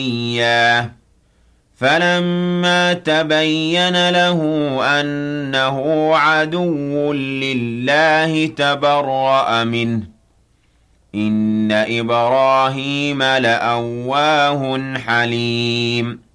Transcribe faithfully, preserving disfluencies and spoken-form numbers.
إياه فلما تبين له أنه عدو لله تبرأ منه إن إبراهيم لأواه حليم